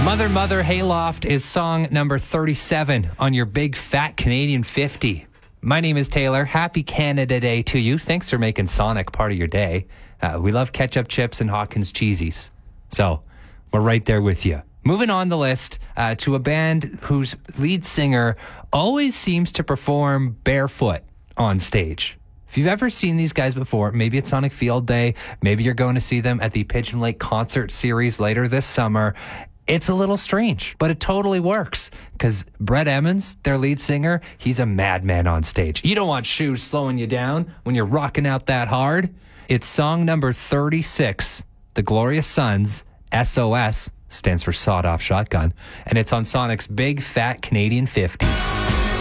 Mother, Mother, Hayloft is song number 37 on your big fat Canadian 50. My name is Taylor. Happy Canada Day to you. Thanks for making Sonic part of your day. We love ketchup chips and Hawkins cheesies. So we're right there with you. Moving on the list to a band whose lead singer always seems to perform barefoot on stage. If you've ever seen these guys before, maybe it's Sonic Field Day, maybe you're going to see them at the Pigeon Lake Concert Series later this summer. It's a little strange, but it totally works because Brett Emmons, their lead singer, he's a madman on stage. You don't want shoes slowing you down when you're rocking out that hard. It's song number 36, The Glorious Sons, SOS, stands for Sawed Off Shotgun, and it's on Sonic's Big Fat Canadian 50.